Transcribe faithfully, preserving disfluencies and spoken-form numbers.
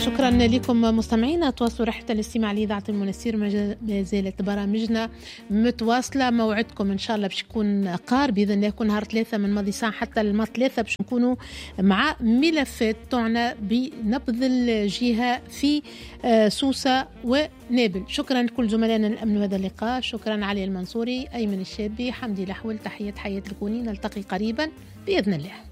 شكرا لكم مستمعينا. تواصلوا رحلة الاستماع لإذاعة المنستير، ما زالت برامجنا متواصلة. موعدكم إن شاء الله باش يكون قار بإذن الله، يكون نهار ثلاثة من ماضي ساعة حتى الماضي ثلاثة باش نكونوا مع ملفات تعنى بنبذ الجهة في سوسة ونابل. شكرا لكل زملائنا الأمن هذا اللقاء. شكرا علي المنصوري، أيمن الشابي، حمدي الأحول. تحية حياة الكوني، نلتقي قريبا بإذن الله.